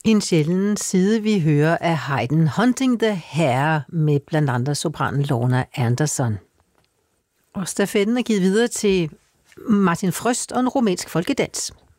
En sjælden side, vi hører af Haydn, Hunting the Hare, med blandt andre sopranen Lorna Anderson. Og stafetten er givet videre til Martin Frøst og en rumænsk folkedans.